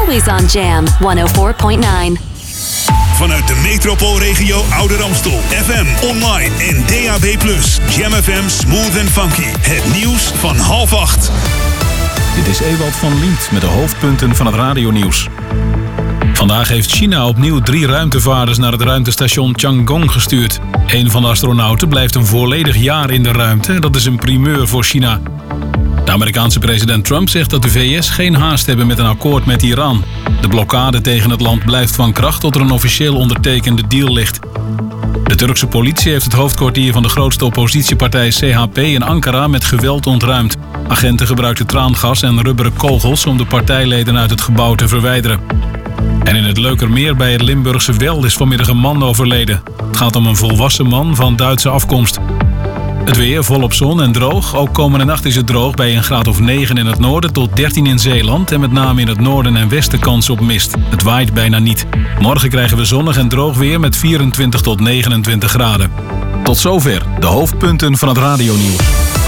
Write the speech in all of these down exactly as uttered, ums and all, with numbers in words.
always on Jam honderdvier komma negen. Vanuit de metropoolregio Ouder Amstel. F M, online en D A B plus. Jam F M Smooth and Funky. Het nieuws van half acht. Dit is Ewald van Liemt met de hoofdpunten van het radionieuws. Vandaag heeft China opnieuw drie ruimtevaarders naar het ruimtestation Tiangong gestuurd. Een van de astronauten blijft een volledig jaar in de ruimte. Dat is een primeur voor China. De Amerikaanse president Trump zegt dat de V S geen haast hebben met een akkoord met Iran. De blokkade tegen het land blijft van kracht tot er een officieel ondertekende deal ligt. De Turkse politie heeft het hoofdkwartier van de grootste oppositiepartij C H P in Ankara met geweld ontruimd. Agenten gebruikten traangas en rubberen kogels om de partijleden uit het gebouw te verwijderen. En in het Leukermeer bij het Limburgse Wel is vanmiddag een man overleden. Het gaat om een volwassen man van Duitse afkomst. Het weer volop zon en droog. Ook komende nacht is het droog bij een graad of negen in het noorden tot dertien in Zeeland. En met name in het noorden en westen kans op mist. Het waait bijna niet. Morgen krijgen we zonnig en droog weer met vierentwintig tot negenentwintig graden. Tot zover de hoofdpunten van het radionieuws.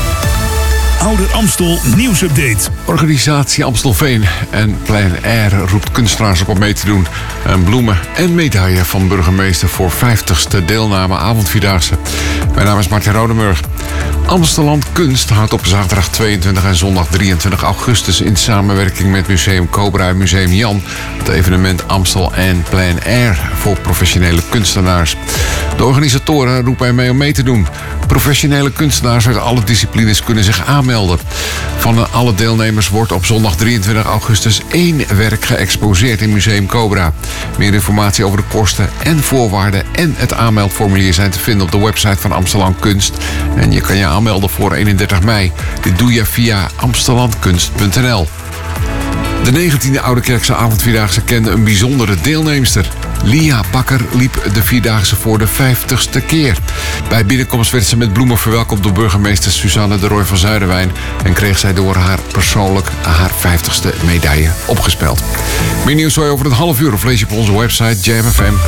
Ouder Amstel nieuwsupdate. Organisatie Amstelveen en Plein Air roept kunstenaars op om mee te doen. Een bloemen en medaille van burgemeester voor vijftigste deelname avondvierdaagse. Mijn naam is Martin Rodemurg. Amstelland Kunst houdt op zaterdag tweeëntwintig en zondag drieëntwintig augustus in samenwerking met Museum Cobra en Museum Jan het evenement Amstel en Plein Air voor professionele kunstenaars. De organisatoren roepen er mee om mee te doen. Professionele kunstenaars uit alle disciplines kunnen zich aanmelden. Van alle deelnemers wordt op zondag drieëntwintig augustus één werk geëxposeerd in Museum Cobra. Meer informatie over de kosten en voorwaarden en het aanmeldformulier zijn te vinden op de website van Amstelland Kunst. En je kan je aanmelden voor eenendertig mei. Dit doe je via amstellandkunst punt n l. De negentiende Oudekerkse avondvierdaagse kende een bijzondere deelnemster. Lia Bakker liep de vierdaagse voor de vijftigste keer. Bij binnenkomst werd ze met bloemen verwelkomd door burgemeester Suzanne de Roy van Zuiderwijn en kreeg zij door haar persoonlijk haar vijftigste medaille opgespeld. Meer nieuws hoor je over een half uur of lees je op onze website jam f m punt n l.